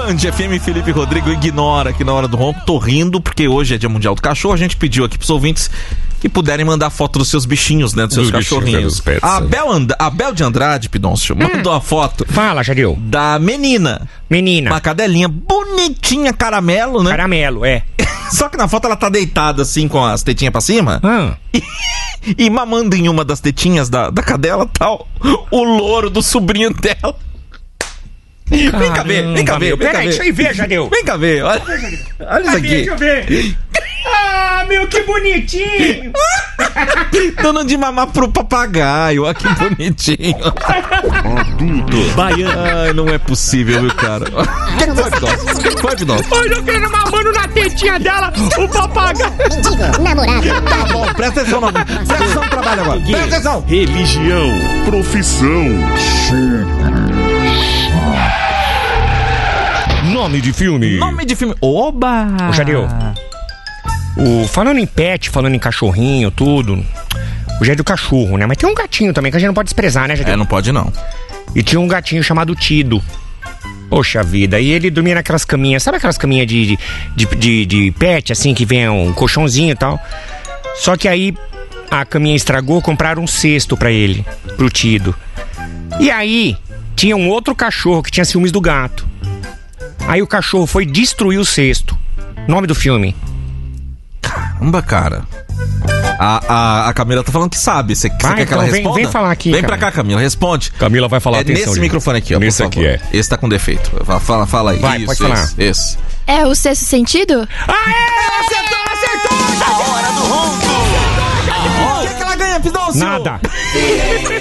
Band FM, Felipe Rodrigo, ignora que na hora do ronco, tô rindo, porque hoje é Dia Mundial do Cachorro, a gente pediu aqui pros ouvintes que puderem mandar foto dos seus bichinhos, né, dos seus cachorrinhos. A Bel de Andrade, Pidoncio, mandou a foto. Fala, Jadeu. Da menina. Uma cadelinha bonitinha, caramelo, né? Caramelo, é. Só que na foto ela tá deitada assim, com as tetinhas pra cima. E mamando em uma das tetinhas da cadela, tal, o louro do sobrinho dela. Caramba, vem cá ver. Peraí, deixa eu ver, Jadeu. Vem cá ver, olha isso aqui. Deixa eu ver. Ah, meu, que bonitinho. Dando de mamar pro papagaio, olha que bonitinho. Adulto Baiano. Ai, não é possível, viu, cara? O que foi, Pidoncio? Olha eu querendo mamando na tetinha dela, o papagaio. Namorado. Tá bom, presta atenção no trabalho agora. Presta atenção. Religião. Profissão. Nome de filme. Oba! Ô, Jadeu. Falando em pet, falando em cachorrinho, tudo. Hoje é do cachorro, né? Mas tem um gatinho também que a gente não pode desprezar, né, Jadeu? Não pode não. E tinha um gatinho chamado Tido. Poxa vida, e ele dormia naquelas caminhas, sabe aquelas caminhas de pet, assim, que vem um colchãozinho e tal? Só que aí a caminha estragou, compraram um cesto pra ele, pro Tido. E aí tinha um outro cachorro que tinha ciúmes do gato. Aí o cachorro foi destruir o cesto. Nome do filme. Caramba, cara. A Camila tá falando que sabe. Você quer que ela responda? Vem falar aqui. Vem pra cá, Camila, responde. Camila vai falar, atenção. Nesse microfone aqui, ó. Nesse aqui, é. Esse tá com defeito. Fala aí. Vai, pode falar. Esse. É o Sexto Sentido? Acertou! A hora do ronco! O que ela ganha, Pidoncio? Nada.